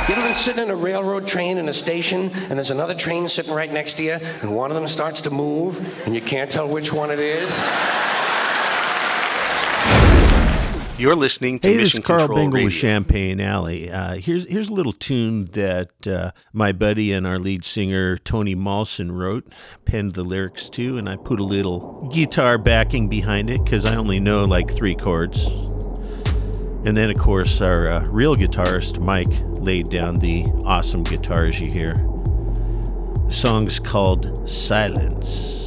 You ever been sitting in a railroad train in a station, and there's another train sitting right next to you, and one of them starts to move, and you can't tell which one it is? You're listening to Hey, Mission this is Carl Control Bingle Radio. with Champagne Alley. Here's a little tune that my buddy and our lead singer, Tony Malson, penned the lyrics to, and I put a little guitar backing behind it because I only know like 3 chords. And then, of course, our real guitarist, Mike, laid down the awesome guitars you hear. The song's called Silence.